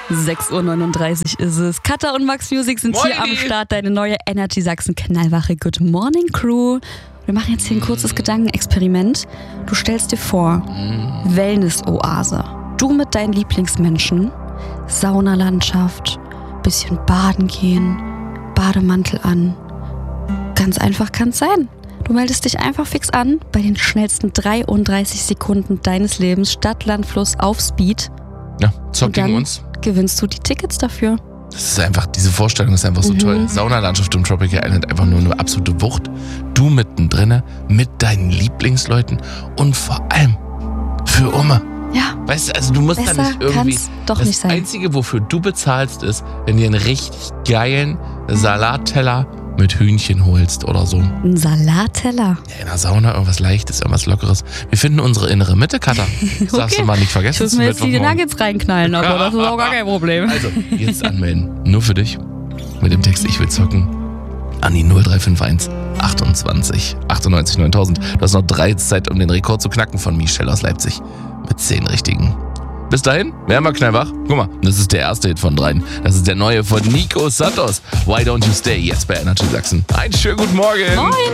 6:39 Uhr ist es. Katha und Max Music sind hier am Start. Deine neue Energy Sachsen Knallwache Good Morning Crew. Wir machen jetzt hier ein kurzes Gedankenexperiment. Du stellst dir vor, Wellness-Oase. Du mit deinen Lieblingsmenschen, Saunalandschaft, bisschen baden gehen, Bademantel an. Ganz einfach kann es sein. Du meldest dich einfach fix an bei den schnellsten 33 Sekunden deines Lebens, Stadt, Land, Fluss auf Speed. Ja, zock gegen uns. Gewinnst du die Tickets dafür. Das ist einfach, diese Vorstellung ist einfach so toll. Saunalandschaft im Tropical Island, einfach nur eine absolute Wucht. Du mittendrin, mit deinen Lieblingsleuten und vor allem für Oma. Ja. Weißt du, also du musst da nicht irgendwie. Doch das nicht sein. Einzige, wofür du bezahlst, ist, wenn dir einen richtig geilen Salatteller mit Hühnchen holst oder so. Ein Salatteller. Ja, in der Sauna irgendwas Leichtes, irgendwas Lockeres. Wir finden unsere innere Mitte, Katha. Das darfst du mal nicht vergessen. Ich muss mir jetzt die Nuggets reinknallen, aber das ist auch gar kein Problem. Also, jetzt anmelden. Nur für dich. Mit dem Text Ich will zocken. An die 0351 28 98 9000. Du hast noch 3 Zeit, um den Rekord zu knacken von Michelle aus Leipzig. Mit 10 richtigen. Bis dahin, werden wir knallwach. Guck mal, das ist der erste Hit von 3. Das ist der neue von Nico Santos. Why Don't You Stay? Jetzt bei Energy Sachsen. Einen schönen guten Morgen. Moin.